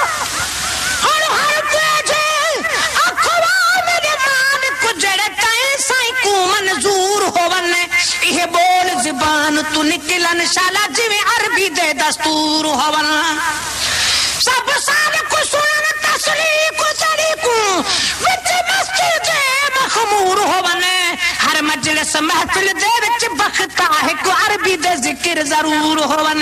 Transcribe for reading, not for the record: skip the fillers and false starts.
हर हर तेजे अखवाम दे मालिक जड़े तय साईं को मंजूर होवन ये बोल ज़बान तू निकलन शाला जिवें अरबी दे दस्तूर होवन सब साल को सुनन तस्लीक तरीकू विच मस्जिद मखमूर होवन हर मजलिस महफिल दे विच बख्ता है को अरबी दे जिक्र जरूर होवन